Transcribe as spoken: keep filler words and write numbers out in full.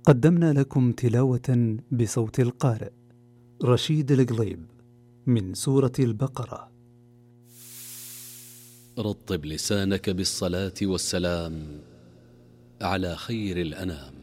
قدمنا لكم تلاوة بصوت القارئ رشيد القليب من سورة البقرة. رطب لسانك بالصلاة والسلام على خير الأنام.